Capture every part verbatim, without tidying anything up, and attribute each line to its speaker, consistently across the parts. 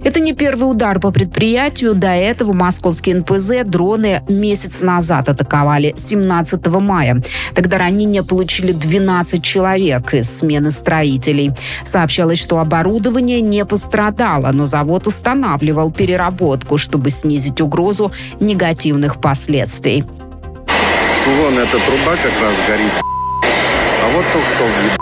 Speaker 1: Это не первый удар по предприятию. До этого московские эн пэ зэ дроны месяц назад атаковали семнадцатого мая. Тогда ранения получили двенадцать человек из смены строителей. Сообщалось, что оборудование не пострадало, но завод останавливал переработку, чтобы снизить угрозу негативных последствий.
Speaker 2: Вон эта труба как раз горит. А вот только что въеб...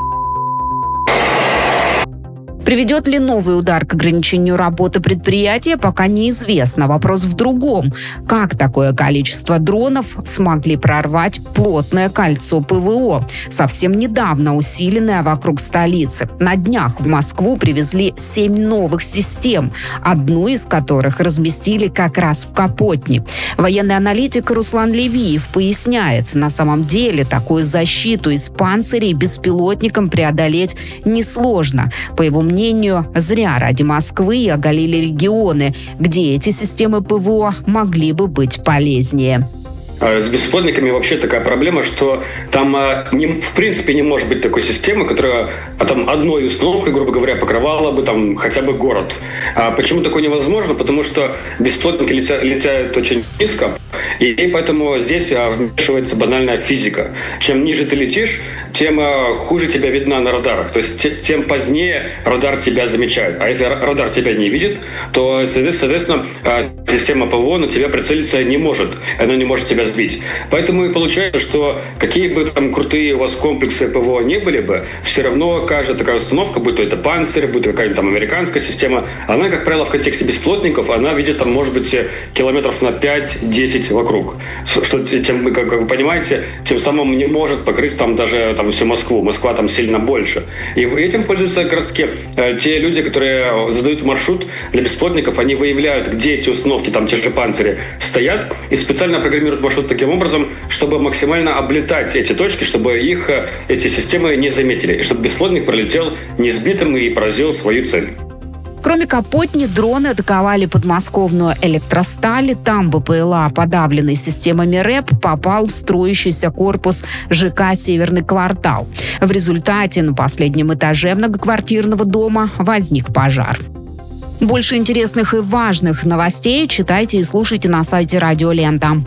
Speaker 1: Приведет ли новый удар к ограничению работы предприятия, пока неизвестно. Вопрос в другом. Как такое количество дронов смогли прорвать плотное кольцо пэ вэ о, совсем недавно усиленное вокруг столицы? На днях в Москву привезли семь новых систем, одну из которых разместили как раз в Капотне. Военный аналитик Руслан Левиев поясняет, на самом деле такую защиту из панцирей беспилотникам преодолеть несложно. По его мнению, мнению, зря ради Москвы оголили регионы, где эти системы пэ вэ о могли бы быть полезнее.
Speaker 3: С беспилотниками вообще такая проблема, что там не, в принципе не может быть такой системы, которая а там одной установкой, грубо говоря, покрывала бы там хотя бы город. А почему такое невозможно? Потому что беспилотники летя, летят очень низко, и, и поэтому здесь вмешивается банальная физика. Чем ниже ты летишь, тем хуже тебя видно на радарах. То есть тем позднее радар тебя замечает. А если радар тебя не видит, то, соответственно, система пэ вэ о на тебя прицелиться не может. Она не может тебя сбить. Поэтому и получается, что какие бы там крутые у вас комплексы пэ вэ о не были бы, все равно каждая такая установка, будь то это панцирь, будь то какая-нибудь там американская система, она, как правило, в контексте беспилотников, она видит там, может быть, километров на пять-десять вокруг. Что тем, как, как вы понимаете, тем самым не может покрыть там даже там, всю Москву. Москва там сильно больше. И этим пользуются как раз таки те люди, которые задают маршрут для беспилотников, они выявляют, где эти установки, там те же панцири стоят, и специально программируют маршрут таким образом, чтобы максимально облетать эти точки, чтобы их, эти системы не заметили, и чтобы беспилотник пролетел несбитым и поразил свою цель.
Speaker 1: Кроме Капотни, дроны атаковали подмосковную Электросталь. Там бэ пэ эл а, подавленный системами рэп, попал в строящийся корпус жэ ка «Северный квартал». В результате на последнем этаже многоквартирного дома возник пожар. Больше интересных и важных новостей читайте и слушайте на сайте Радио Лента.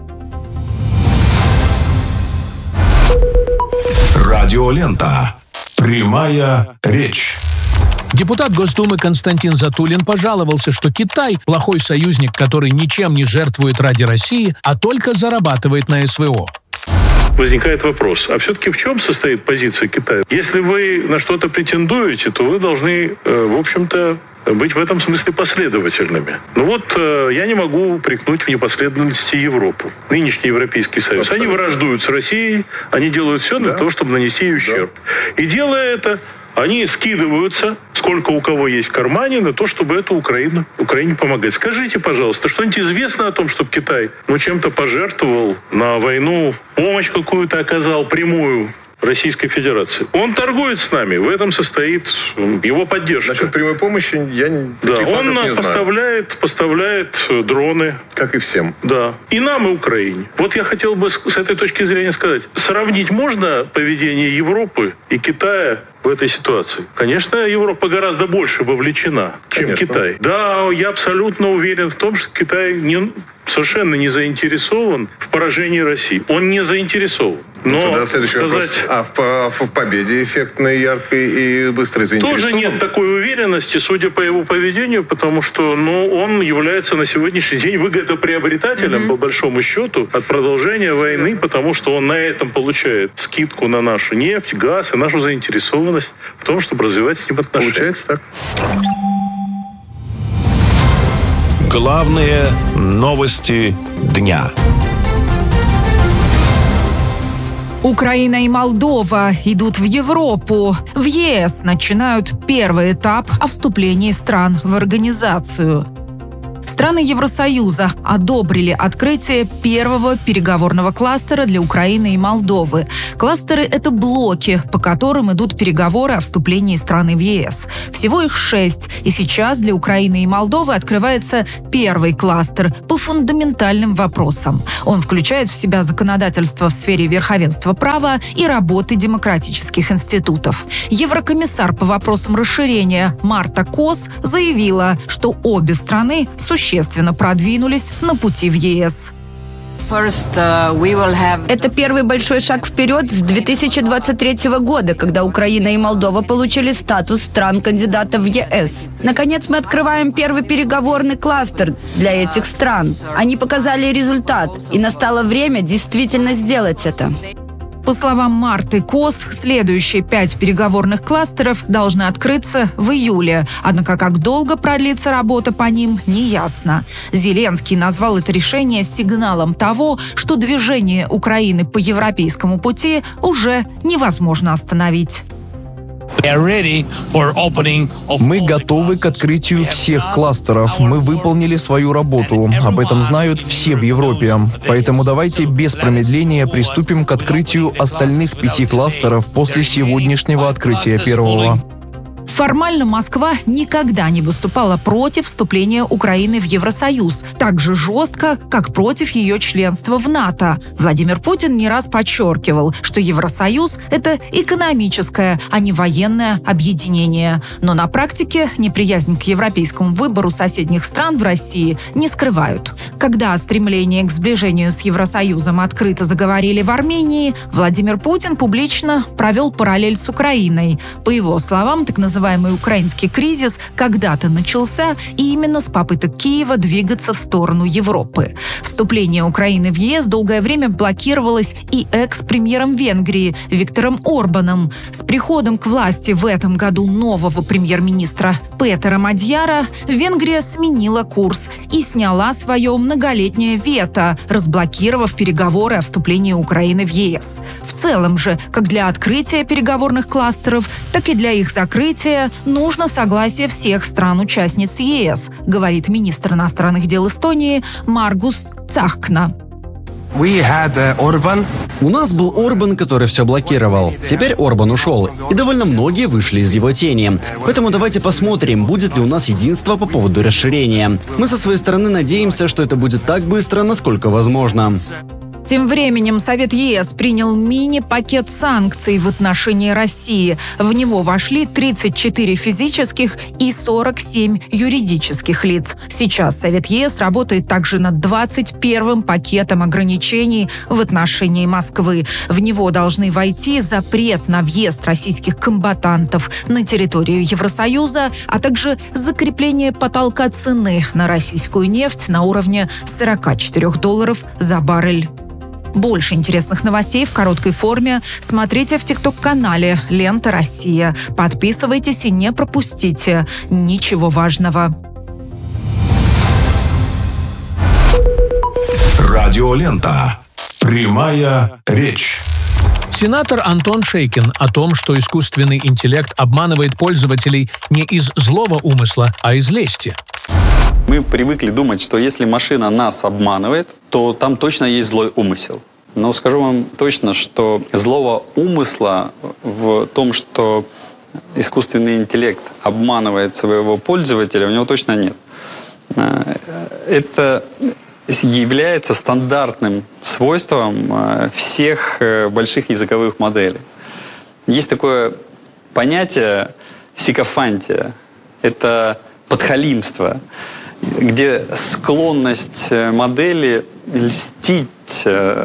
Speaker 4: Радио Лента. Прямая речь.
Speaker 5: Депутат Госдумы Константин Затулин пожаловался, что Китай – плохой союзник, который ничем не жертвует ради России, а только зарабатывает на эс вэ о.
Speaker 6: Возникает вопрос, а все-таки в чем состоит позиция Китая? Если вы на что-то претендуете, то вы должны, в общем-то, быть в этом смысле последовательными. Ну вот э, я не могу упрекнуть в непоследовательности Европу. Нынешний Европейский Союз. Абсолютно. Они враждуют с Россией, они делают все да. для того, чтобы нанести ей ущерб. Да. И делая это, они скидываются, сколько у кого есть в кармане, на то, чтобы эту Украину, Украине помогать. Скажите, пожалуйста, что-нибудь известно о том, чтобы Китай ну, чем-то пожертвовал на войну, помощь какую-то оказал прямую Российской Федерации? Он торгует с нами, в этом состоит его поддержка.
Speaker 2: Насчет прямой помощи я не,
Speaker 6: да, он
Speaker 2: не
Speaker 6: поставляет,
Speaker 2: знаю.
Speaker 6: поставляет дроны.
Speaker 2: Как и всем.
Speaker 6: Да. И нам, и Украине. Вот я хотел бы с этой точки зрения сказать, сравнить можно поведение Европы и Китая в этой ситуации? Конечно, Европа гораздо больше вовлечена, чем Конечно. Китай. Да, я абсолютно уверен в том, что Китай не, совершенно не заинтересован в поражении России. Он не заинтересован. Но
Speaker 2: ну, тогда следующий
Speaker 6: сказать,
Speaker 2: вопрос. А в, в победе эффектной, яркой и быстрой заинтересован?
Speaker 6: Тоже нет такой уверенности, судя по его поведению, потому что ну, он является на сегодняшний день выгодоприобретателем, mm-hmm. по большому счету, от продолжения войны, потому что он на этом получает скидку на нашу нефть, газ и нашу заинтересованность в том, чтобы развивать с ним отношения.
Speaker 2: Получается так.
Speaker 4: Главные новости дня.
Speaker 7: Украина и Молдова идут в Европу. В е эс начинают первый этап о вступлении стран в организацию. Страны Евросоюза одобрили открытие первого переговорного кластера для Украины и Молдовы. Кластеры – это блоки, по которым идут переговоры о вступлении страны в ЕС. Всего их шесть, и сейчас для Украины и Молдовы открывается первый кластер по фундаментальным вопросам. Он включает в себя законодательство в сфере верховенства права и работы демократических институтов. Еврокомиссар по вопросам расширения Марта Кос заявила, что обе страны существенно продвинулись на пути в ЕС.
Speaker 8: Это первый большой шаг вперед с две тысячи двадцать третьего года, когда Украина и Молдова получили статус стран-кандидатов в ЕС. Наконец мы открываем первый переговорный кластер для этих стран. Они показали результат, и настало время действительно сделать это.
Speaker 7: По словам Марты Кос, следующие пять переговорных кластеров должны открыться в июле. Однако как долго продлится работа по ним, неясно. Зеленский назвал это решение сигналом того, что движение Украины по европейскому пути уже невозможно остановить.
Speaker 9: Мы готовы к открытию всех кластеров. Мы выполнили свою работу. Об этом знают все в Европе. Поэтому давайте без промедления приступим к открытию остальных пяти кластеров после сегодняшнего открытия первого.
Speaker 7: Формально Москва никогда не выступала против вступления Украины в Евросоюз, так же жестко, как против ее членства в НАТО. Владимир Путин не раз подчеркивал, что Евросоюз – это экономическое, а не военное объединение. Но на практике неприязнь к европейскому выбору соседних стран в России не скрывают. Когда о стремлении к сближению с Евросоюзом открыто заговорили в Армении, Владимир Путин публично провел параллель с Украиной. По его словам, так называемый Называемый украинский кризис когда-то начался и именно с попыток Киева двигаться в сторону Европы. Вступление Украины в ЕС долгое время блокировалось и экс-премьером Венгрии Виктором Орбаном. С приходом к власти в этом году нового премьер-министра Петера Мадьяра Венгрия сменила курс и сняла свое многолетнее вето, разблокировав переговоры о вступлении Украины в ЕС. В целом же, как для открытия переговорных кластеров, так и для их закрытия нужно согласие всех стран-участниц ЕС, говорит министр иностранных дел Эстонии Маргус Цахкна.
Speaker 10: У нас был Орбан, который все блокировал. Теперь Орбан ушел, и довольно многие вышли из его тени. Поэтому давайте посмотрим, будет ли у нас единство по поводу расширения. Мы со своей стороны надеемся, что это будет так быстро, насколько возможно.
Speaker 7: Тем временем Совет ЕС принял мини-пакет санкций в отношении России. В него вошли тридцать четыре физических и сорок семь юридических лиц. Сейчас Совет ЕС работает также над двадцать первым пакетом ограничений в отношении Москвы. В него должны войти запрет на въезд российских комбатантов на территорию Евросоюза, а также закрепление потолка цены на российскую нефть на уровне сорок четыре долларов за баррель. Больше интересных новостей в короткой форме смотрите в тикток-канале «Лента Россия». Подписывайтесь и не пропустите ничего важного.
Speaker 4: Радиолента. Прямая речь.
Speaker 5: Сенатор Антон Шейкин о том, что искусственный интеллект обманывает пользователей не из злого умысла, а из лести.
Speaker 11: Мы привыкли думать, что если машина нас обманывает, то там точно есть злой умысел. Но скажу вам точно, что злого умысла в том, что искусственный интеллект обманывает своего пользователя, у него точно нет. Это является стандартным свойством всех больших языковых моделей. Есть такое понятие сикофантия. Это подхалимство, где склонность модели льстить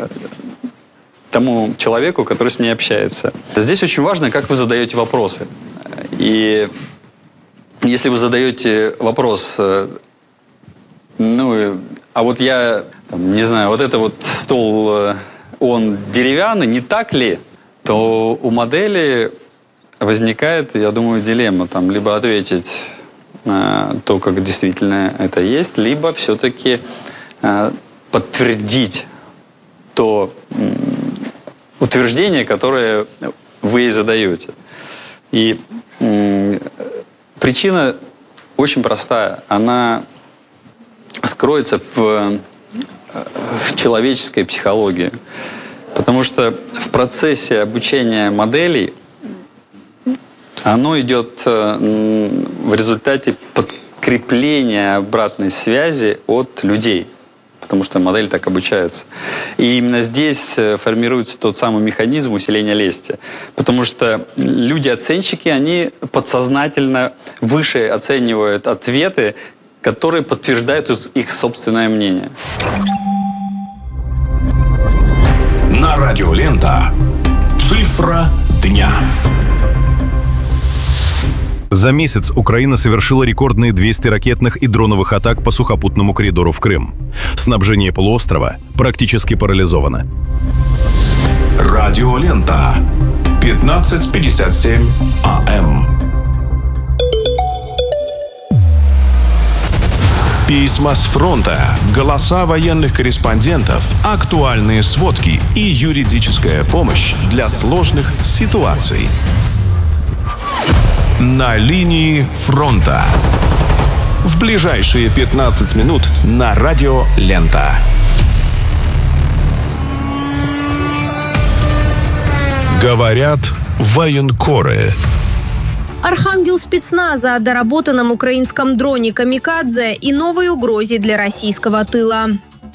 Speaker 11: тому человеку, который с ней общается. Здесь очень важно, как вы задаете вопросы. И если вы задаете вопрос, ну, а вот я, там, не знаю, вот это вот стол, он деревянный, не так ли? То у модели возникает, я думаю, дилемма, там, либо ответить то, как действительно это есть, либо все-таки э, подтвердить то э, утверждение, которое вы ей задаете. И э, причина очень простая. Она кроется в, в человеческой психологии. Потому что в процессе обучения моделей оно идет в результате подкрепления обратной связи от людей. Потому что модель так обучается. И именно здесь формируется тот самый механизм усиления лести. Потому что люди-оценщики, они подсознательно выше оценивают ответы, которые подтверждают их собственное мнение.
Speaker 4: На радио Лента. Цифра дня.
Speaker 12: За месяц Украина совершила рекордные двести ракетных и дроновых атак по сухопутному коридору в Крым. Снабжение полуострова практически парализовано.
Speaker 4: Радио Лента. пятнадцать пятьдесят семь АМ. Письма с фронта, голоса военных корреспондентов, актуальные сводки и юридическая помощь для сложных ситуаций. На линии фронта. В ближайшие пятнадцать минут на радио Лента. Говорят военкоры.
Speaker 13: Архангел спецназа о доработанном украинском дроне «Камикадзе» и новой угрозе для российского тыла.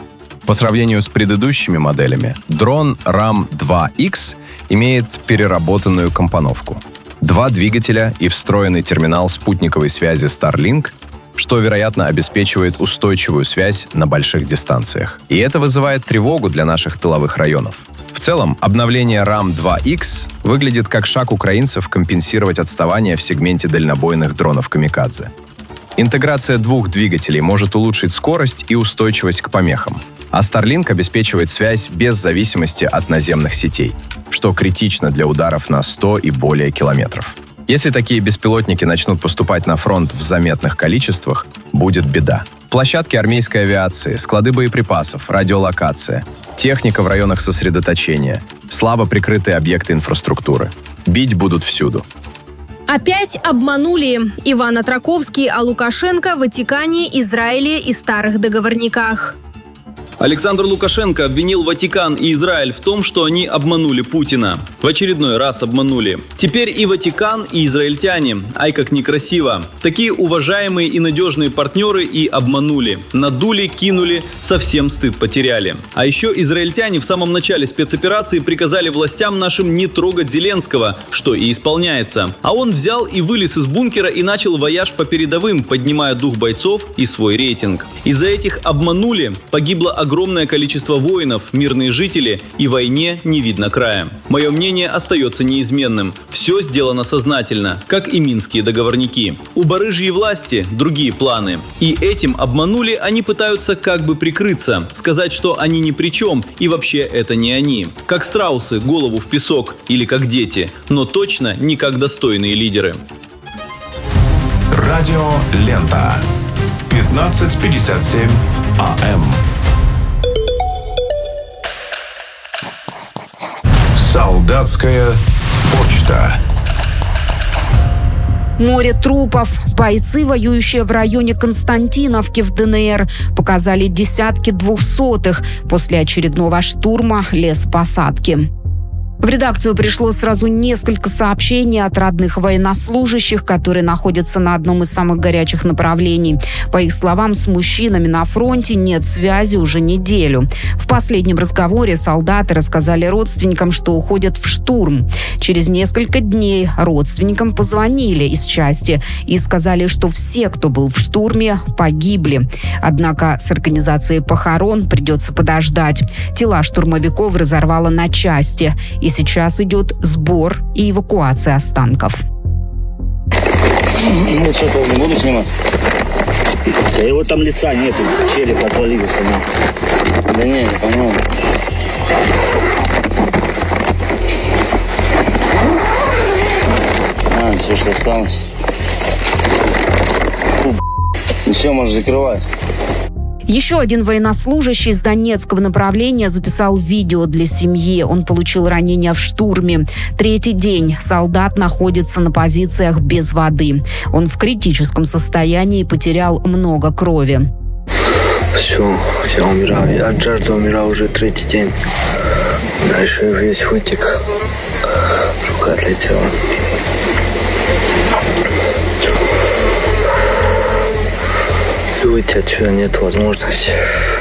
Speaker 9: По сравнению с предыдущими моделями, дрон рам два икс имеет переработанную компоновку. Два двигателя и встроенный терминал спутниковой связи Starlink, что, вероятно, обеспечивает устойчивую связь на больших дистанциях. И это вызывает тревогу для наших тыловых районов. В целом, обновление рам два икс выглядит как шаг украинцев компенсировать отставание в сегменте дальнобойных дронов «Камикадзе». Интеграция двух двигателей может улучшить скорость и устойчивость к помехам, а Starlink обеспечивает связь без зависимости от наземных сетей, что критично для ударов на сто и более километров. Если такие беспилотники начнут поступать на фронт в заметных количествах, будет беда. Площадки армейской авиации, склады боеприпасов, радиолокация, техника в районах сосредоточения, слабо прикрытые объекты инфраструктуры. Бить будут всюду.
Speaker 13: Опять обманули. Иван Отраковский о Лукашенко, Ватикане, Израиле и старых договорниках.
Speaker 14: Александр Лукашенко обвинил Ватикан и Израиль в том, что они обманули Путина. В очередной раз обманули. Теперь и Ватикан, и израильтяне. Ай, как некрасиво. Такие уважаемые и надежные партнеры и обманули. Надули, кинули, совсем стыд потеряли. А еще израильтяне в самом начале спецоперации приказали властям нашим не трогать Зеленского, что и исполняется. А он взял и вылез из бункера и начал вояж по передовым, поднимая дух бойцов и свой рейтинг. Из-за этих обманули погибло огромное Огромное количество воинов, мирные жители, и войне не видно края. Мое мнение остается неизменным. Все сделано сознательно, как и минские договорники. У барыжьей власти другие планы. И этим обманули они пытаются как бы прикрыться, сказать, что они ни при чем, и вообще это не они. Как страусы, голову в песок, или как дети, но точно не как достойные лидеры.
Speaker 4: Радио Лента. пятнадцать пятьдесят семь АМ. Солдатская почта.
Speaker 1: Море трупов. Бойцы, воюющие в районе Константиновки в ДНР, показали десятки двухсотых после очередного штурма лесопосадки. В редакцию пришло сразу несколько сообщений от родных военнослужащих, которые находятся на одном из самых горячих направлений. По их словам, с мужчинами на фронте нет связи уже неделю. В последнем разговоре солдаты рассказали родственникам, что уходят в штурм. Через несколько дней родственникам позвонили из части и сказали, что все, кто был в штурме, погибли. Однако с организацией похорон придется подождать. Тела штурмовиков разорвало на части. И сейчас идет сбор и эвакуация останков.
Speaker 15: Ну, что-то не буду снимать. Да его там лица нету, череп отвалился. Да не, не понял. А, все, что осталось. Фу, ну все, можешь закрывать.
Speaker 1: Еще один военнослужащий из Донецкого направления записал видео для семьи. Он получил ранение в штурме. Третий день солдат находится на позициях без воды. Он в критическом состоянии и потерял много крови.
Speaker 16: Все, я умираю. Я от жажды умираю уже третий день. Дальше весь вытек. Рука отлетела. И выйти отсюда нет возможности.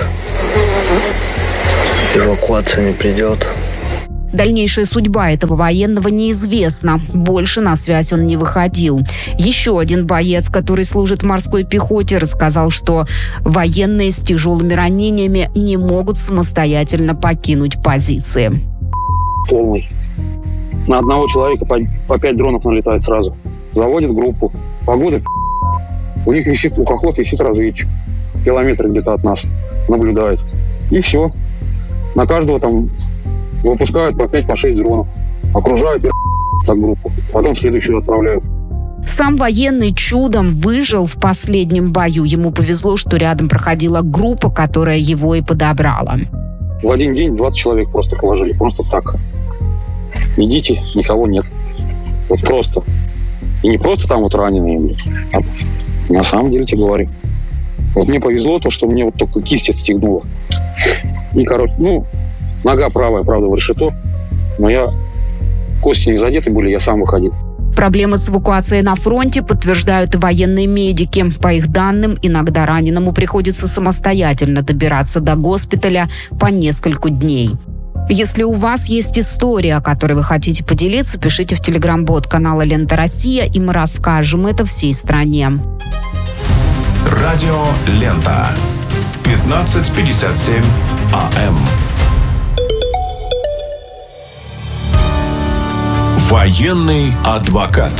Speaker 16: Эвакуация не придет.
Speaker 1: Дальнейшая судьба этого военного неизвестна. Больше на связь он не выходил. Еще один боец, который служит в морской пехоте, рассказал, что военные с тяжелыми ранениями не могут самостоятельно покинуть позиции.
Speaker 17: Полный. На одного человека по, по пять дронов налетает сразу. Заводит группу. Погода. У них висит, у хохлов висит разведчик. Километр где-то от нас. Наблюдает. И все. На каждого там выпускают по пять, по шесть дронов. Окружают и так группу. Потом следующую отправляют.
Speaker 1: Сам военный чудом выжил в последнем бою. Ему повезло, что рядом проходила группа, которая его и подобрала.
Speaker 17: В один день двадцать человек просто положили. Просто так. Идите, никого нет. Вот просто. И не просто там вот раненые, а на самом деле тебе говорю. Вот мне повезло то, что мне вот только кисть отстегнула. И, короче, ну, нога правая, правда, в решето. Но я... Кости не задеты были, я сам выходил.
Speaker 1: Проблемы с эвакуацией на фронте подтверждают и военные медики. По их данным, иногда раненому приходится самостоятельно добираться до госпиталя по несколько дней. Если у вас есть история, о которой вы хотите поделиться, пишите в телеграм-бот канала «Лента Россия», и мы расскажем это всей стране.
Speaker 4: Радио «Лента». пятнадцать пятьдесят семь АМ. Военный адвокат.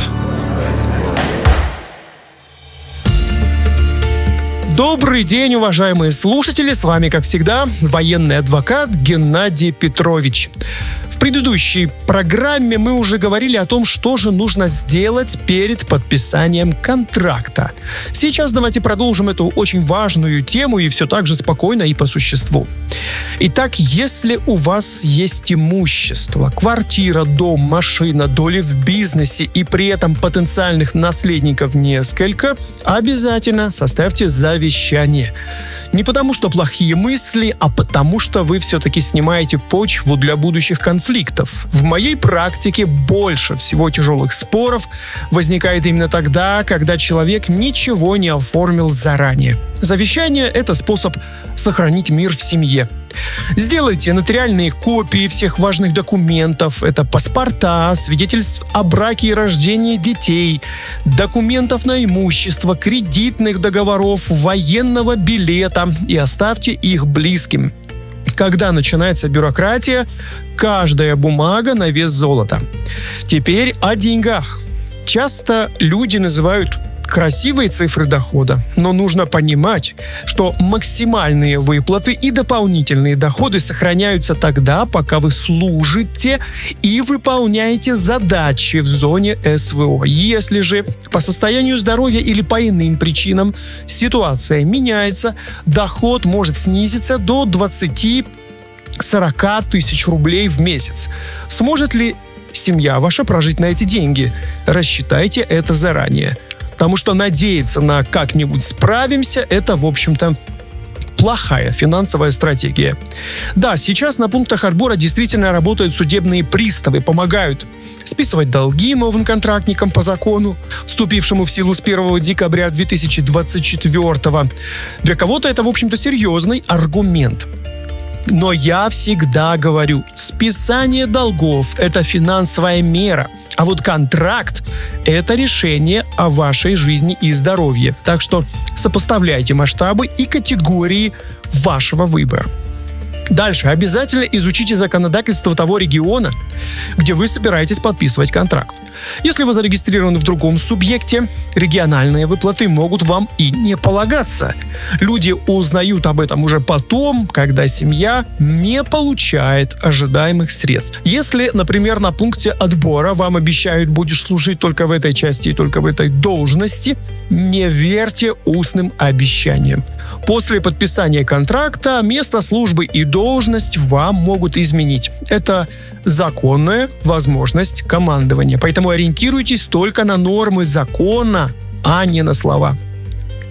Speaker 18: Добрый день, уважаемые слушатели! С вами, как всегда, военный адвокат Геннадий Петрович. В предыдущей программе мы уже говорили о том, что же нужно сделать перед подписанием контракта. Сейчас давайте продолжим эту очень важную тему и все так же спокойно и по существу. Итак, если у вас есть имущество, квартира, дом, машина, доли в бизнесе и при этом потенциальных наследников несколько, обязательно составьте завещание. Не потому что плохие мысли, а потому что вы все-таки снимаете почву для будущих конфликтов. В моей практике больше всего тяжелых споров возникает именно тогда, когда человек ничего не оформил заранее. Завещание – это способ сохранить мир в семье. Сделайте нотариальные копии всех важных документов. Это паспорта, свидетельств о браке и рождении детей, документов на имущество, кредитных договоров, военного билета, и оставьте их близким. Когда начинается бюрократия, каждая бумага на вес золота. Теперь о деньгах. Часто люди называют красивые цифры дохода, но нужно понимать, что максимальные выплаты и дополнительные доходы сохраняются тогда, пока вы служите и выполняете задачи в зоне СВО. Если же по состоянию здоровья или по иным причинам ситуация меняется, доход может снизиться до двадцать-сорок тысяч рублей в месяц. Сможет ли семья ваша прожить на эти деньги? Рассчитайте это заранее. Потому что надеяться на как-нибудь справимся – это, в общем-то, плохая финансовая стратегия. Да, сейчас на пунктах отбора действительно работают судебные приставы, помогают списывать долги новым контрактникам по закону, вступившему в силу с первого декабря две тысячи двадцать четвёртого. Для кого-то это, в общем-то, серьезный аргумент. Но я всегда говорю, списание долгов – это финансовая мера, а вот контракт – это решение о вашей жизни и здоровье. Так что сопоставляйте масштабы и категории вашего выбора. Дальше обязательно изучите законодательство того региона, где вы собираетесь подписывать контракт. Если вы зарегистрированы в другом субъекте, региональные выплаты могут вам и не полагаться. Люди узнают об этом уже потом, когда семья не получает ожидаемых средств. Если, например, на пункте отбора вам обещают, будешь служить только в этой части и только в этой должности, не верьте устным обещаниям. После подписания контракта место службы и должность вам могут изменить. Это законная возможность командования. Поэтому ориентируйтесь только на нормы закона, а не на слова.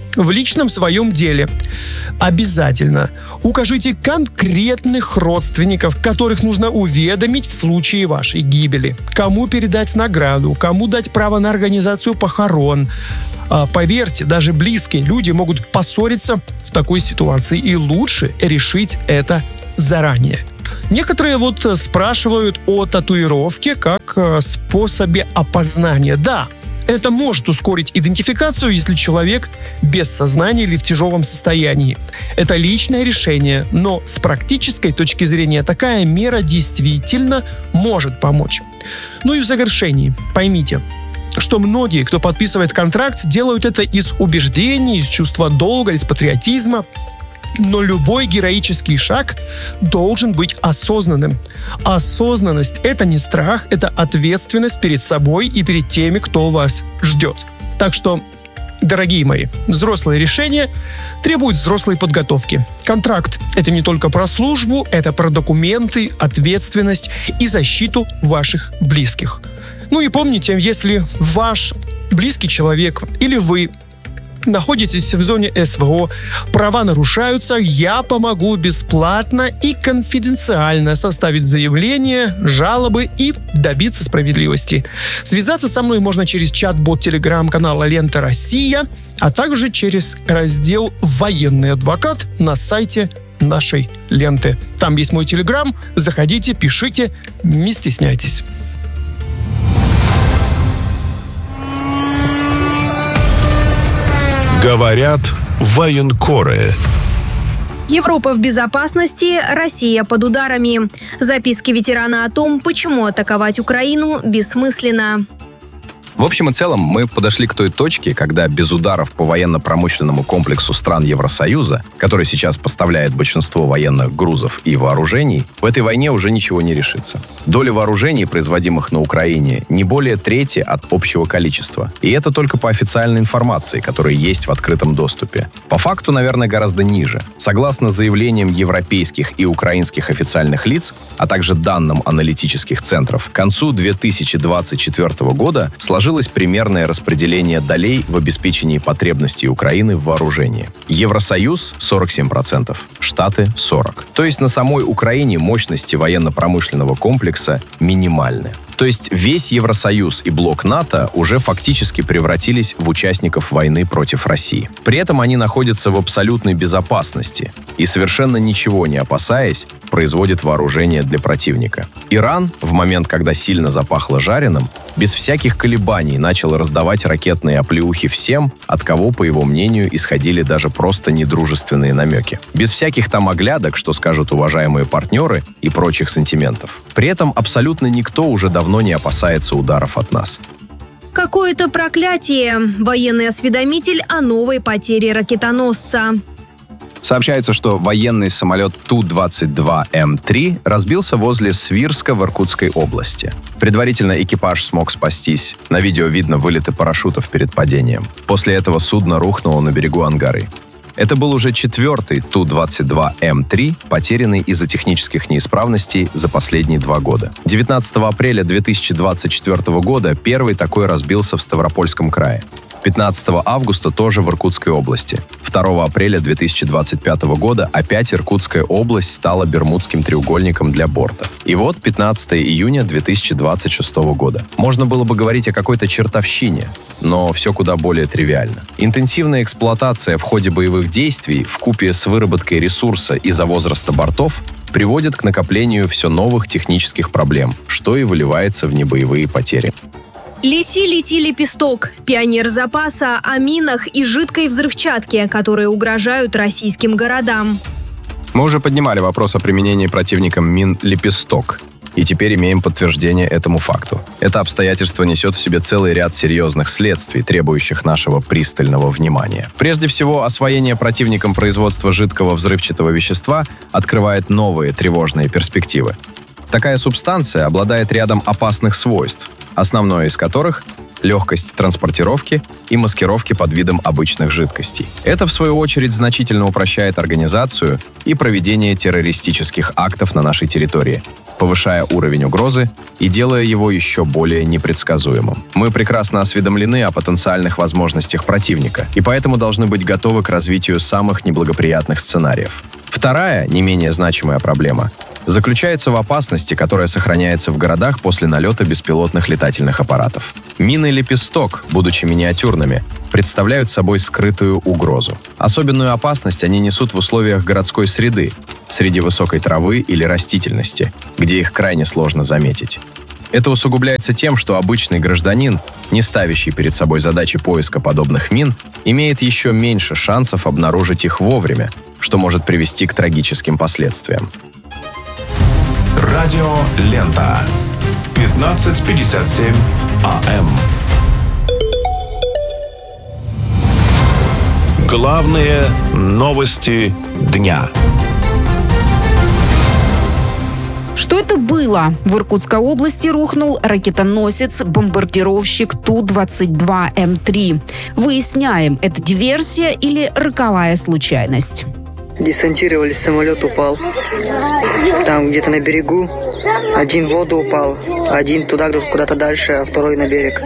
Speaker 18: в личном своем деле. Обязательно укажите конкретных родственников, которых нужно уведомить в случае вашей гибели. Кому передать награду, кому дать право на организацию похорон. А, поверьте, даже близкие люди могут поссориться в такой ситуации, и лучше решить это заранее. Некоторые вот спрашивают о татуировке как способе опознания. Да, это может ускорить идентификацию, если человек без сознания или в тяжелом состоянии. Это личное решение, но с практической точки зрения такая мера действительно может помочь. Ну и в завершении, поймите, что многие, кто подписывает контракт, делают это из убеждений, из чувства долга, из патриотизма. Но любой героический шаг должен быть осознанным. Осознанность – это не страх, это ответственность перед собой и перед теми, кто вас ждет. Так что, дорогие мои, взрослые решения требуют взрослой подготовки. Контракт – это не только про службу, это про документы, ответственность и защиту ваших близких. Ну и помните, если ваш близкий человек или вы находитесь в зоне СВО, права нарушаются, я помогу бесплатно и конфиденциально составить заявление, жалобы и добиться справедливости. Связаться со мной можно через чат-бот телеграм-канала «Лента Россия», а также через раздел «Военный адвокат» на сайте нашей ленты. Там есть мой телеграм, заходите, пишите, не стесняйтесь.
Speaker 4: Говорят военкоры.
Speaker 13: Европа в безопасности, Россия под ударами. Записки ветерана о том, почему атаковать Украину бессмысленно.
Speaker 19: В общем и целом, мы подошли к той точке, когда без ударов по военно-промышленному комплексу стран Евросоюза, который сейчас поставляет большинство военных грузов и вооружений, в этой войне уже ничего не решится. Доля вооружений, производимых на Украине, не более трети от общего количества. И это только по официальной информации, которая есть в открытом доступе. По факту, наверное, гораздо ниже. Согласно заявлениям европейских и украинских официальных лиц, а также данным аналитических центров, к концу две тысячи двадцать четвёртого года сложилось примерное распределение долей в обеспечении потребностей Украины в вооружении. Евросоюз – сорок семь процентов, Штаты – сорок процентов. То есть на самой Украине мощности военно-промышленного комплекса минимальны. То есть весь Евросоюз и блок НАТО уже фактически превратились в участников войны против России. При этом они находятся в абсолютной безопасности и, совершенно ничего не опасаясь, производят вооружение для противника. Иран, в момент, когда сильно запахло жареным, без всяких колебаний начал раздавать ракетные оплеухи всем, от кого, по его мнению, исходили даже просто недружественные намеки. Без всяких там оглядок, что скажут уважаемые партнеры и прочих сантиментов. При этом абсолютно никто уже давно не опасается ударов от нас.
Speaker 13: Какое-то проклятие. Военный осведомитель о новой потере ракетоносца.
Speaker 19: Сообщается, что военный самолет Ту двадцать два Эм три разбился возле Свирска в Иркутской области. Предварительно экипаж смог спастись. На видео видно вылеты парашютов перед падением. После этого судно рухнуло на берегу Ангары. Это был уже четвертый Ту двадцать два Эм три, потерянный из-за технических неисправностей за последние два года. девятнадцатого апреля две тысячи двадцать четвёртого года первый такой разбился в Ставропольском крае. пятнадцатого августа тоже в Иркутской области. второго апреля две тысячи двадцать пятого года опять Иркутская область стала Бермудским треугольником для борта. И вот пятнадцатого июня две тысячи двадцать шестого года. Можно было бы говорить о какой-то чертовщине, но все куда более тривиально. Интенсивная эксплуатация в ходе боевых действий вкупе с выработкой ресурса из-за возраста бортов приводит к накоплению все новых технических проблем, что и выливается в небоевые потери.
Speaker 13: Лети, лети, лепесток. Пионер запаса о минах и жидкой взрывчатке, которые угрожают российским городам.
Speaker 19: Мы уже поднимали вопрос о применении противником мин «Лепесток». И теперь имеем подтверждение этому факту. Это обстоятельство несет в себе целый ряд серьезных следствий, требующих нашего пристального внимания. Прежде всего, освоение противником производства жидкого взрывчатого вещества открывает новые тревожные перспективы. Такая субстанция обладает рядом опасных свойств, основное из которых – легкость транспортировки и маскировки под видом обычных жидкостей. Это, в свою очередь, значительно упрощает организацию и проведение террористических актов на нашей территории, повышая уровень угрозы и делая его еще более непредсказуемым. Мы прекрасно осведомлены о потенциальных возможностях противника и поэтому должны быть готовы к развитию самых неблагоприятных сценариев. Вторая, не менее значимая проблема заключается в опасности, которая сохраняется в городах после налета беспилотных летательных аппаратов. Мины «Лепесток», будучи миниатюрными, представляют собой скрытую угрозу. Особенную опасность они несут в условиях городской среды, среди высокой травы или растительности, где их крайне сложно заметить. Это усугубляется тем, что обычный гражданин, не ставящий перед собой задачи поиска подобных мин, имеет еще меньше шансов обнаружить их вовремя, что может привести к трагическим последствиям.
Speaker 4: Радио Лента. пятнадцать пятьдесят семь АМ. Главные новости дня.
Speaker 1: Что это было? В Иркутской области рухнул ракетоносец-бомбардировщик Ту двадцать два М три. Выясняем, это диверсия или роковая случайность.
Speaker 20: Десантировались, самолет упал. Там где-то на берегу. Один в воду упал, один туда, куда-то дальше, а второй на берег.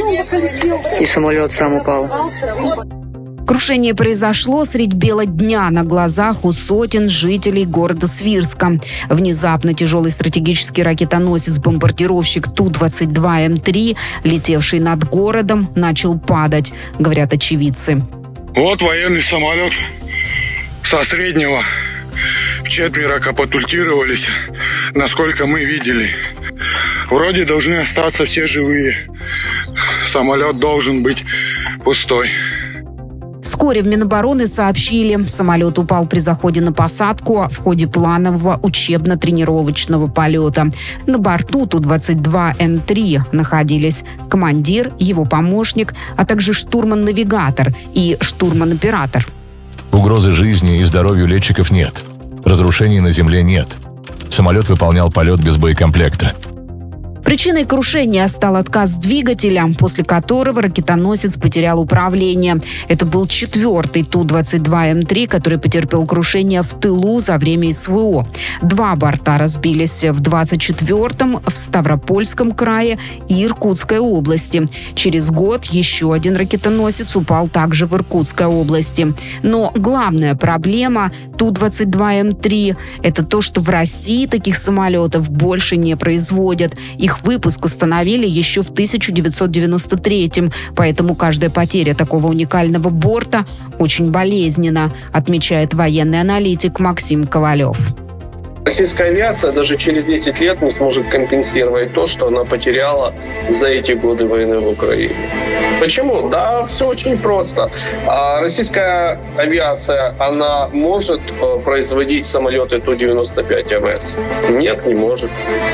Speaker 20: И самолет сам упал.
Speaker 1: Крушение произошло средь бела дня на глазах у сотен жителей города Свирска. Внезапно тяжелый стратегический ракетоносец-бомбардировщик Ту двадцать два М три, летевший над городом, начал падать, говорят очевидцы.
Speaker 21: Вот военный самолет со среднего четверо катапультировались, насколько мы видели. Вроде должны остаться все живые. Самолет должен быть пустой.
Speaker 1: Вскоре в Минобороны сообщили, самолет упал при заходе на посадку в ходе планового учебно-тренировочного полета. На борту Ту двадцать два М три находились командир, его помощник, а также штурман-навигатор и штурман-оператор.
Speaker 22: Угрозы жизни и здоровью летчиков нет. Разрушений на земле нет. Самолет выполнял полет без боекомплекта.
Speaker 1: Причиной крушения стал отказ двигателя, после которого ракетоносец потерял управление. Это был четвертый Ту двадцать два М три, который потерпел крушение в тылу за время С В О. Два борта разбились в двадцать четвёртом в Ставропольском крае и Иркутской области. Через год еще один ракетоносец упал также в Иркутской области. Но главная проблема Ту двадцать два М три – это то, что в России таких самолетов больше не производят. Их выпуск остановили еще в тысяча девятьсот девяносто третьем, поэтому каждая потеря такого уникального борта очень болезненна, отмечает военный аналитик Максим Ковалев.
Speaker 23: Российская авиация даже через десять лет не сможет компенсировать то, что она потеряла за эти годы войны в Украине. Почему? Да, все очень просто. А российская авиация, она может производить самолеты Ту девяносто пять М С? Нет, не может.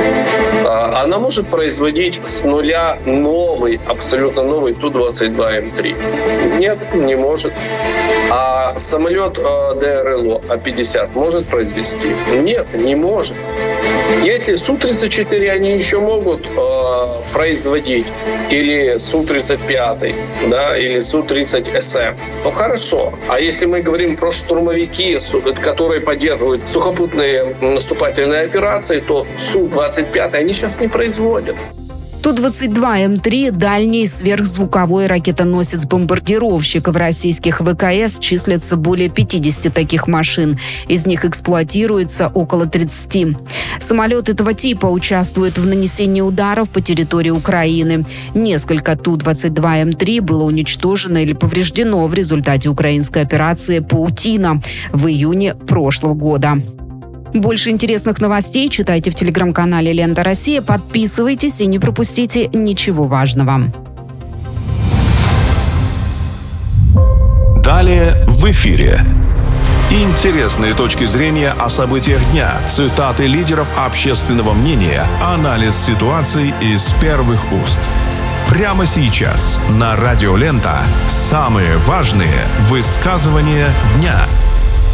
Speaker 23: Она может производить с нуля новый, абсолютно новый Ту двадцать два М три? Нет, не может. А самолет Д Р Л О А пятьдесят может произвести? Нет, не может. Если Су тридцать четыре они еще могут э, производить, или Су тридцать пять, да, или Су тридцать С М, то хорошо. А если мы говорим про штурмовики, которые поддерживают сухопутные наступательные операции, то Су двадцать пять они сейчас не производят.
Speaker 1: Ту двадцать два М три – дальний сверхзвуковой ракетоносец-бомбардировщик. В российских В К С числится более пятидесяти таких машин. Из них эксплуатируется около тридцати. Самолет этого типа участвует в нанесении ударов по территории Украины. Несколько Ту двадцать два М три было уничтожено или повреждено в результате украинской операции «Паутина» в июне прошлого года. Больше интересных новостей читайте в телеграм-канале «Лента Россия». Подписывайтесь и не пропустите ничего важного.
Speaker 4: Далее в эфире. Интересные точки зрения о событиях дня, цитаты лидеров общественного мнения, анализ ситуации из первых уст. Прямо сейчас на Радио Лента самые важные высказывания дня.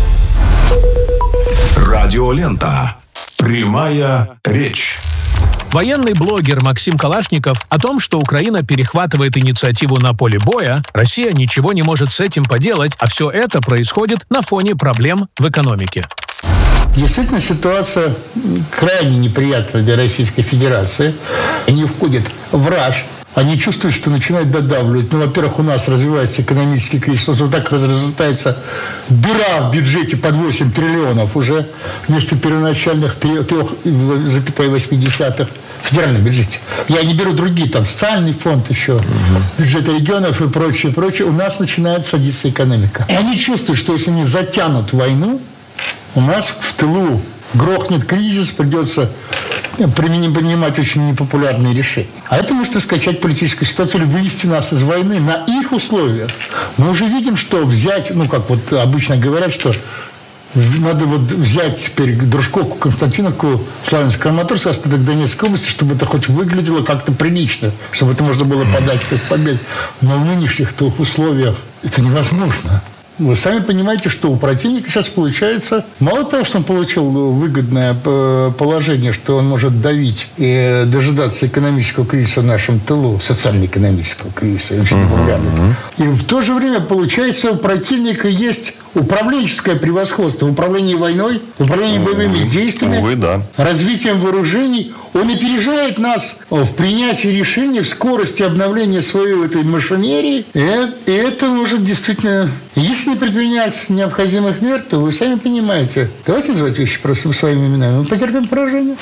Speaker 4: Радио Лента. Прямая речь.
Speaker 5: Военный блогер Максим Калашников о том, что Украина перехватывает инициативу на поле боя, Россия ничего не может с этим поделать, а все это происходит на фоне проблем в экономике.
Speaker 2: Действительно, ситуация крайне неприятная для Российской Федерации. Они входят в раж. Они чувствуют, что начинают додавливать. Ну, во-первых, у нас развивается экономический кризис. Вот так разрастается дыра в бюджете под восемь триллионов уже вместо первоначальных три целых восемь десятых в федеральном бюджете. Я не беру другие, там, социальный фонд еще, угу. бюджеты регионов и прочее, прочее. У нас начинает садиться экономика. И они чувствуют, что если они затянут войну, у нас в тылу грохнет кризис, придется принимать очень непопулярные решения. А это может раскачать политическую ситуацию или вывести нас из войны на их условиях. Мы уже видим, что взять, ну, как вот обычно говорят, что надо вот взять теперь Дружковку, Константиновку, Славянск-Краматорск, остаток Донецкой области, чтобы это хоть выглядело как-то прилично, чтобы это можно было подать как победу. Но в нынешних условиях это невозможно. Вы сами понимаете, что у противника сейчас получается, мало того, что он получил выгодное положение, что он может давить и дожидаться экономического кризиса в нашем тылу, социально-экономического кризиса, очень популярного. И в то же время, получается, у противника есть управленческое превосходство в управлении войной, в управлении боевыми действиями,
Speaker 3: Увы, да.
Speaker 2: развитием вооружений. Он опережает нас в принятии решений, в скорости обновления своей этой машинерии. И это может действительно... Если не предпринять необходимых мер, то вы сами понимаете. Давайте называть вещи просто своими именами. Мы потерпим поражение.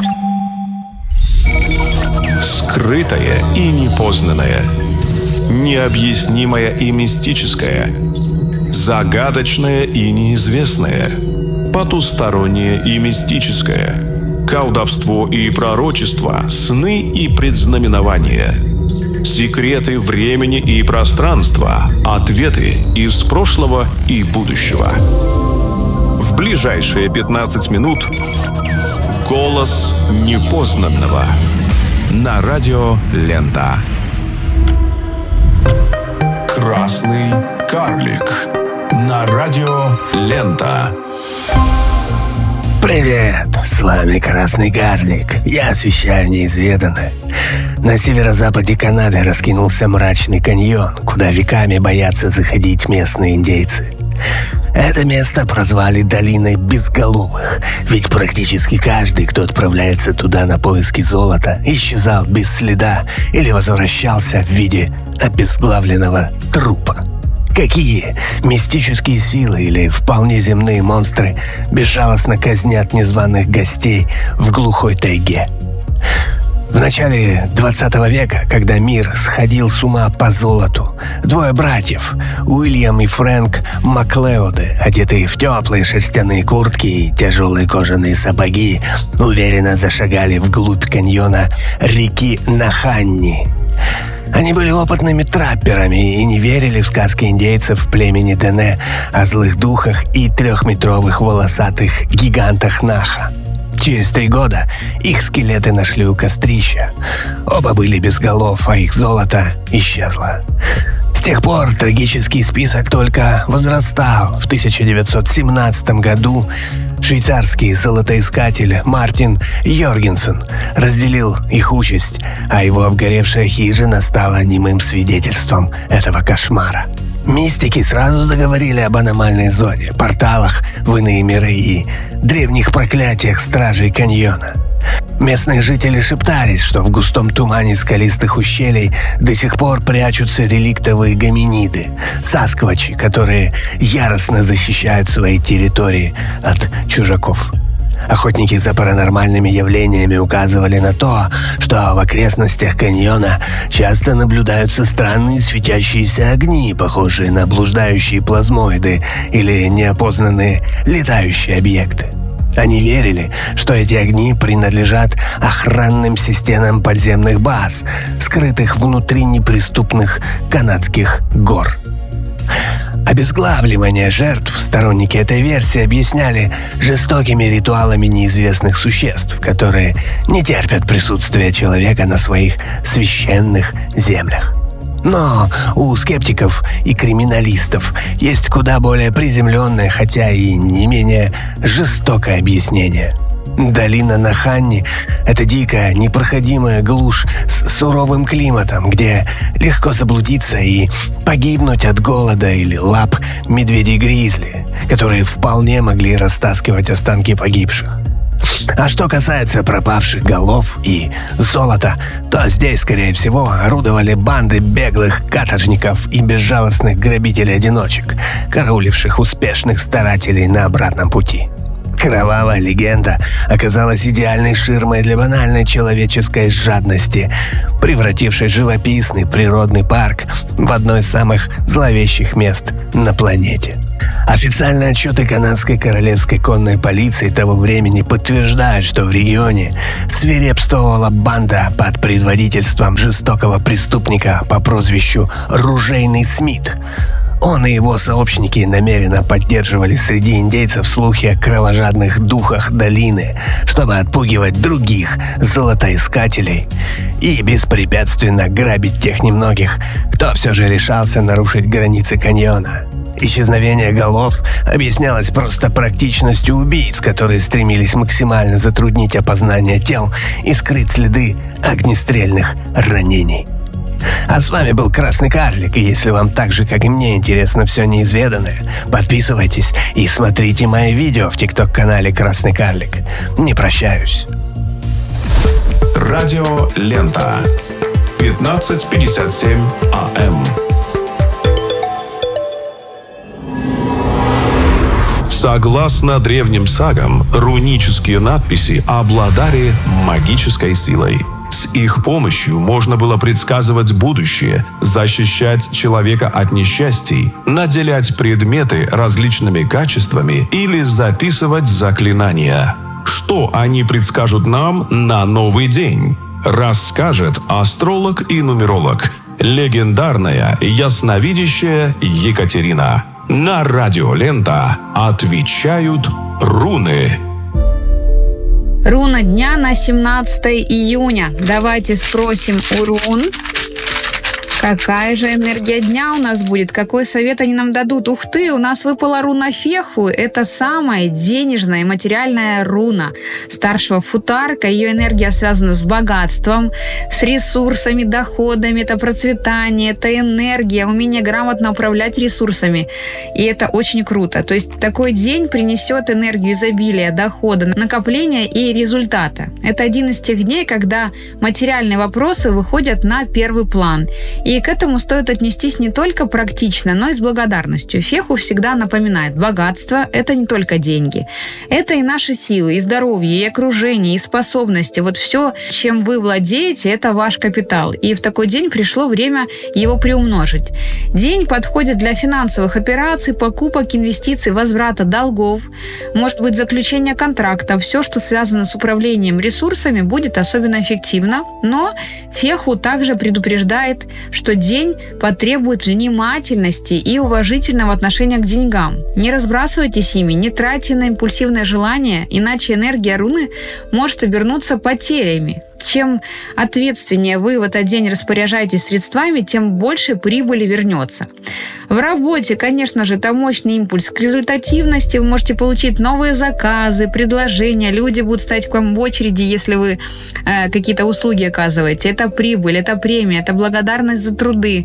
Speaker 4: Скрытое и непознанное. Необъяснимое и мистическое. Загадочное и неизвестное. Потустороннее и мистическое. Колдовство и пророчество, сны и предзнаменования. Секреты времени и пространства, ответы из прошлого и будущего. В ближайшие пятнадцать минут голос непознанного на радио Лента. Красный карлик на радио Лента.
Speaker 6: Привет, с вами Красный Карлик. Я освещаю неизведанное. На северо-западе Канады раскинулся мрачный каньон, куда веками боятся заходить местные индейцы. Это место прозвали Долиной Безголовых, ведь практически каждый, кто отправляется туда на поиски золота, исчезал без следа или возвращался в виде обезглавленного трупа. Какие мистические силы или вполне земные монстры безжалостно казнят незваных гостей в глухой тайге? В начале двадцатого века, когда мир сходил с ума по золоту, двое братьев, Уильям и Фрэнк Маклеоды, одетые в теплые шерстяные куртки и тяжелые кожаные сапоги, уверенно зашагали вглубь каньона реки Наханни. Они были опытными трапперами и не верили в сказки индейцев племени Дене о злых духах и трехметровых волосатых гигантах Наха. Через три года их скелеты нашли у кострища. Оба были без голов, а их золото исчезло. С тех пор трагический список только возрастал. В тысяча девятьсот семнадцатом году швейцарский золотоискатель Мартин Йоргенсен разделил их участь, а его обгоревшая хижина стала немым свидетельством этого кошмара. Мистики сразу заговорили об аномальной зоне, порталах в иные миры и древних проклятиях стражей каньона. Местные жители шептались, что в густом тумане скалистых ущелий до сих пор прячутся реликтовые гоминиды, сасквачи, которые яростно защищают свои территории от чужаков. Охотники за паранормальными явлениями указывали на то, что в окрестностях каньона часто наблюдаются странные светящиеся огни, похожие на блуждающие плазмоиды или неопознанные летающие объекты. Они верили, что эти огни принадлежат охранным системам подземных баз, скрытых внутри неприступных канадских гор. Обезглавливание жертв сторонники этой версии объясняли жестокими ритуалами неизвестных существ, которые не терпят присутствия человека на своих священных землях. Но у скептиков и криминалистов есть куда более приземленное, хотя и не менее жестокое объяснение. Долина Наханни — это дикая, непроходимая глушь с суровым климатом, где легко заблудиться и погибнуть от голода или лап медведей-гризли, которые вполне могли растаскивать останки погибших. А что касается пропавших голов и золота, то здесь, скорее всего, орудовали банды беглых каторжников и безжалостных грабителей-одиночек, карауливших успешных старателей на обратном пути. Кровавая легенда оказалась идеальной ширмой для банальной человеческой жадности, превратившей живописный природный парк в одно из самых зловещих мест на планете. Официальные отчеты канадской королевской конной полиции того времени подтверждают, что в регионе свирепствовала банда под предводительством жестокого преступника по прозвищу Ружейный Смит. Он и его сообщники намеренно поддерживали среди индейцев слухи о кровожадных духах долины, чтобы отпугивать других золотоискателей и беспрепятственно грабить тех немногих, кто все же решался нарушить границы каньона. Исчезновение голов объяснялось просто практичностью убийц, которые стремились максимально затруднить опознание тел и скрыть следы огнестрельных ранений. А с вами был Красный Карлик, и если вам так же, как и мне, интересно все неизведанное, подписывайтесь и смотрите мои видео в тикток-канале Красный Карлик. Не прощаюсь.
Speaker 4: Радио Лента. пятнадцать пятьдесят семь АМ. Согласно древним сагам, рунические надписи обладали магической силой. С их помощью можно было предсказывать будущее, защищать человека от несчастий, наделять предметы различными качествами или записывать заклинания. Что они предскажут нам на новый день? Расскажет астролог и нумеролог, легендарная ясновидящая Екатерина. На Радио Лента отвечают руны.
Speaker 1: Руна дня на семнадцатое июня. Давайте спросим у рун, какая же энергия дня у нас будет, какой совет они нам дадут. Ух ты, у нас выпала руна Феху. Это самая денежная и материальная руна старшего футарка. Ее энергия связана с богатством, с ресурсами, доходами. Это процветание, это энергия, умение грамотно управлять ресурсами. И это очень круто. То есть такой день принесет энергию изобилия, дохода, накопления и результата. Это один из тех дней, когда материальные вопросы выходят на первый план. И к этому стоит отнестись не только практично, но и с благодарностью. Феху всегда напоминает: богатство – это не только деньги. Это и наши силы, и здоровье, и окружение, и способности. Вот все, чем вы владеете, это ваш капитал. И в такой день пришло время его приумножить. День подходит для финансовых операций, покупок, инвестиций, возврата долгов, может быть, заключения контракта. Все, что связано с управлением ресурсами, будет особенно эффективно. Но Феху также предупреждает, что день потребует внимательности и уважительного отношения к деньгам. Не разбрасывайтесь ими, не тратьте на импульсивное желание, иначе энергия руны может обернуться потерями. Чем ответственнее вы в этот день распоряжаетесь средствами, тем больше прибыли вернется. В работе, конечно же, это мощный импульс к результативности. Вы можете получить новые заказы, предложения. Люди будут стоять к вам в очереди, если вы э, какие-то услуги оказываете. Это прибыль, это премия, это благодарность за труды.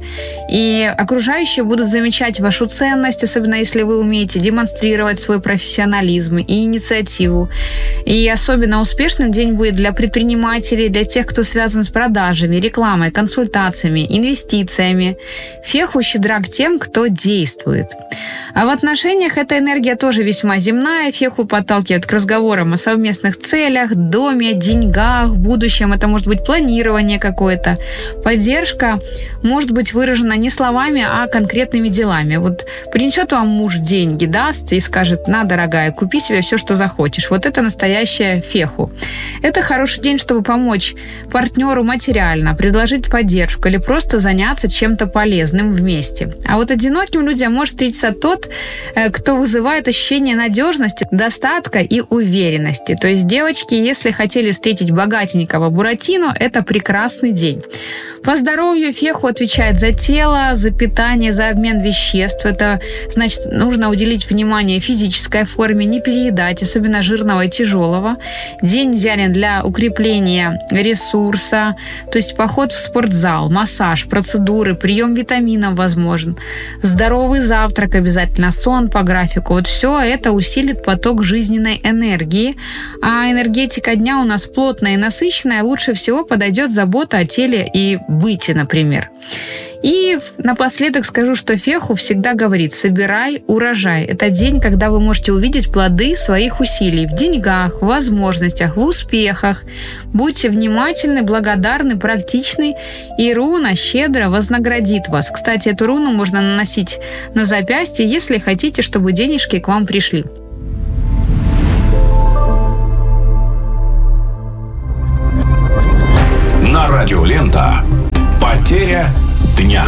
Speaker 1: И окружающие будут замечать вашу ценность, особенно если вы умеете демонстрировать свой профессионализм и инициативу. И особенно успешным день будет для предпринимателей, для тех, кто связан с продажами, рекламой, консультациями, инвестициями. Феху щедра к тем, кто действует. А в отношениях эта энергия тоже весьма земная. Феху подталкивает к разговорам о совместных целях, доме, деньгах, будущем. Это может быть планирование какое-то. Поддержка может быть выражена не словами, а конкретными делами. Вот принесет вам муж деньги, даст и скажет: на, дорогая, купи себе все, что захочешь. Вот это настоящая Феху. Это хороший день, чтобы помочь партнеру материально, предложить поддержку или просто заняться чем-то полезным вместе. А вот одиноким людям может встретиться тот,
Speaker 3: тот, кто вызывает ощущение надежности, достатка и уверенности. То есть, девочки, если хотели встретить богатенького Буратино, это прекрасный день. По здоровью Феху отвечает за тело, за питание, за обмен веществ. Это значит, нужно уделить внимание физической форме, не переедать, особенно жирного и тяжелого. День идеален для укрепления ресурса, то есть поход в спортзал, массаж, процедуры, прием витаминов возможен. Здоровый завтрак обязательно, сон по графику. Вот все это усилит поток жизненной энергии. А энергетика дня у нас плотная и насыщенная. Лучше всего подойдет забота о теле и быте, например. И напоследок скажу, что Феху всегда говорит: собирай урожай. Это день, когда вы можете увидеть плоды своих усилий в деньгах, в возможностях, в успехах. Будьте внимательны, благодарны, практичны, и руна щедро вознаградит вас. Кстати, эту руну можно наносить на запястье, если хотите, чтобы денежки к вам пришли.
Speaker 4: На радио Лента. Потеря дня.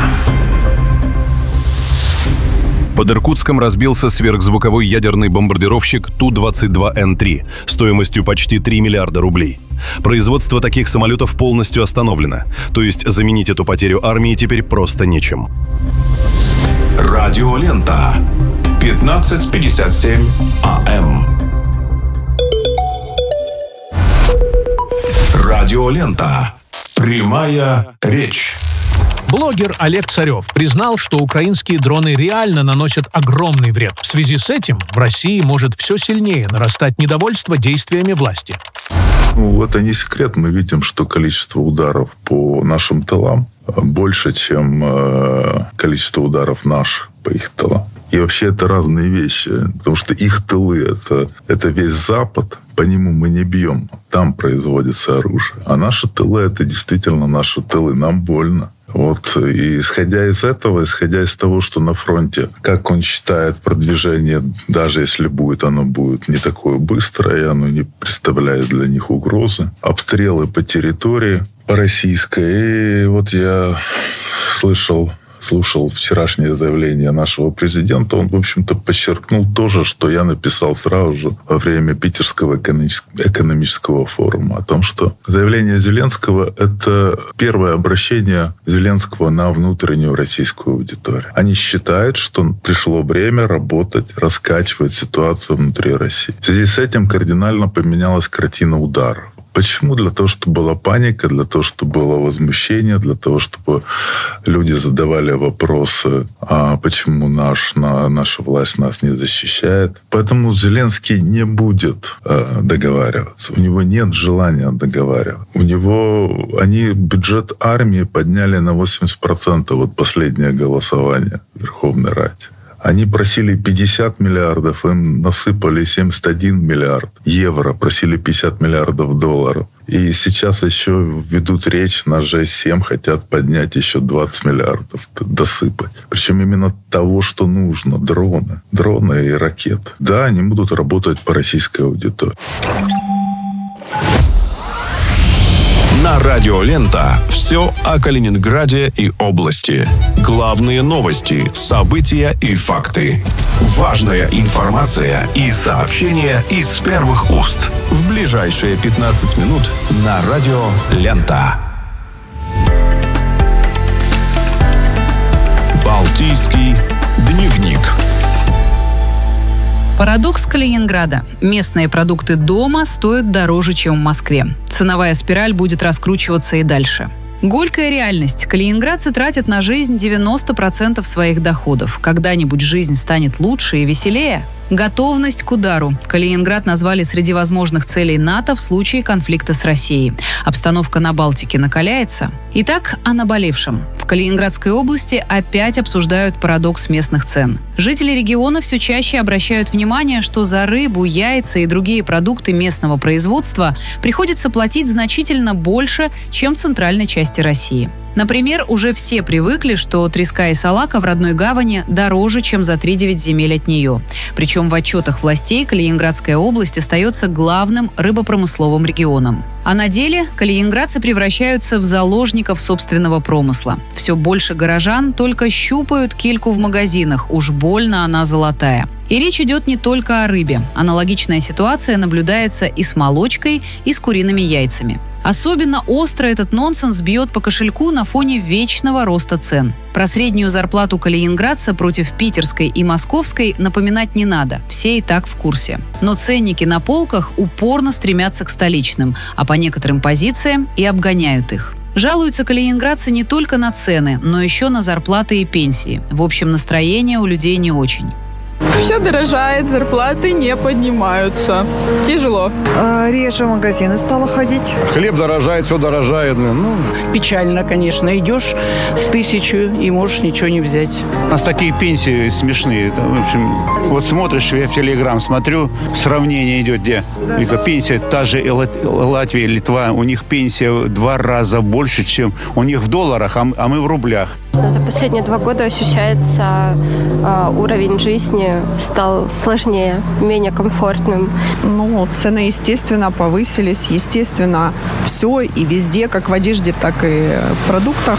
Speaker 12: Под Иркутском разбился сверхзвуковой ядерный бомбардировщик Ту двадцать два Эн три стоимостью почти три миллиарда рублей. Производство таких самолетов полностью остановлено, то есть заменить эту потерю армии теперь просто нечем.
Speaker 4: Радио Лента. пятнадцать пятьдесят семь А М. Радио Лента. Прямая речь.
Speaker 5: Блогер Олег Царев признал, что украинские дроны реально наносят огромный вред. В связи с этим в России может все сильнее нарастать недовольство действиями власти.
Speaker 8: Ну, это не секрет. Мы видим, что количество ударов по нашим тылам больше, чем э, количество ударов наших по их тылам. И вообще это разные вещи, потому что их тылы это, – это весь Запад, по нему мы не бьем, там производится оружие. А наши тылы – это действительно наши тылы, нам больно. Вот, и исходя из этого, исходя из того, что на фронте, как он считает, продвижение, даже если будет, оно будет не такое быстрое, оно не представляет для них угрозы. Обстрелы по территории российской. И вот я слышал... слушал вчерашнее заявление нашего президента, он, в общем-то, подчеркнул то же, что я написал сразу же во время Питерского экономического форума, о том, что заявление Зеленского – это первое обращение Зеленского на внутреннюю российскую аудиторию. Они считают, что пришло время работать, раскачивать ситуацию внутри России. В связи с этим кардинально поменялась картина ударов. Почему? Для того, чтобы была паника, для того, чтобы было возмущение, для того, чтобы люди задавали вопросы, а почему наш, на, наша власть нас не защищает. Поэтому Зеленский не будет э, договариваться. У него нет желания договариваться. У него они бюджет армии подняли на восемьдесят процентов. Вот последнее голосование в Верховной Раде. Они просили пятьдесят миллиардов, им насыпали семьдесят один миллиард евро, просили пятьдесят миллиардов долларов. И сейчас еще ведут речь на Ж семь, хотят поднять еще двадцать миллиардов, досыпать. Причем именно того, что нужно. Дроны. Дроны и ракеты. Да, они будут работать по российской аудитории.
Speaker 4: На радио Лента все о Калининграде и области. Главные новости, события и факты. Важная информация и сообщения из первых уст. В ближайшие пятнадцать минут на радио Лента. Балтийский дневник.
Speaker 10: Парадокс Калининграда. Местные продукты дома стоят дороже, чем в Москве. Ценовая спираль будет раскручиваться и дальше. Горькая реальность. Калининградцы тратят на жизнь девяносто процентов своих доходов. Когда-нибудь жизнь станет лучше и веселее? Готовность к удару. Калининград назвали среди возможных целей НАТО в случае конфликта с Россией. Обстановка на Балтике накаляется. Итак, о наболевшем. В Калининградской области опять обсуждают парадокс местных цен. Жители региона все чаще обращают внимание, что за рыбу, яйца и другие продукты местного производства приходится платить значительно больше, чем в центральной части России. Например, уже все привыкли, что треска и салака в родной гавани дороже, чем за три-девять земель от нее. Причем в отчетах властей Калининградская область остается главным рыбопромысловым регионом. А на деле калининградцы превращаются в заложников собственного промысла. Все больше горожан только щупают кильку в магазинах, уж больно она золотая. И речь идет не только о рыбе. Аналогичная ситуация наблюдается и с молочкой, и с куриными яйцами. Особенно остро этот нонсенс бьет по кошельку на фоне вечного роста цен. Про среднюю зарплату калининградца против питерской и московской напоминать не надо, все и так в курсе. Но ценники на полках упорно стремятся к столичным, а по некоторым позициям и обгоняют их. Жалуются калининградцы не только на цены, но еще на зарплаты и пенсии. В общем, настроение у людей не очень.
Speaker 7: Все дорожает, зарплаты не поднимаются. Тяжело.
Speaker 9: А, реже в магазины стала ходить.
Speaker 11: Хлеб дорожает, все дорожает. Ну.
Speaker 24: Печально, конечно. Идешь с тысячу и можешь ничего не взять.
Speaker 11: У нас такие пенсии смешные. В общем, вот смотришь, я в Телеграм смотрю, сравнение идет, где да. Пенсия, та же Латвия, Литва, у них пенсия в два раза больше, чем у них в долларах, а мы в рублях.
Speaker 25: За последние два года ощущается э, уровень жизни стал сложнее, менее комфортным.
Speaker 7: Ну, цены, естественно, повысились. Естественно, все и везде, как в одежде, так и в продуктах.